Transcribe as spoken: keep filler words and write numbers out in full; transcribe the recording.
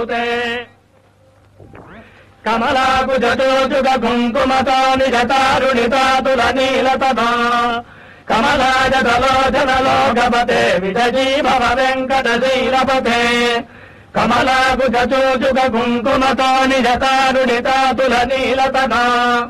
కమలాకుజటోజుగ కుంకుమతో నిజతారుణితాతుల నీలతమా కమలాజలోచనలోకపతే విజయీభవ వెంకటశీలపతే కమలాకుజటోజుగ కుంకుమతో నిజతారుణితాతుల నీలతమా